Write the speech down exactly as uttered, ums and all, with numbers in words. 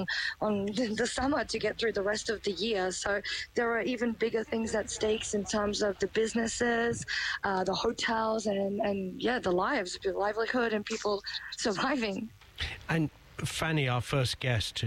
on the summer to get through the rest of the year. So there are even bigger things at stakes in terms of the businesses, uh, the hotels, and, and yeah, the lives, the livelihood and people surviving. And Fanny, our first guest,